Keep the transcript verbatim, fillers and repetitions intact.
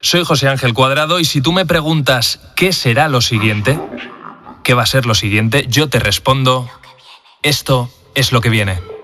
soy José Ángel Cuadrado y si tú me preguntas ¿qué será lo siguiente? ¿Qué va a ser lo siguiente? Yo te respondo, esto es lo que viene.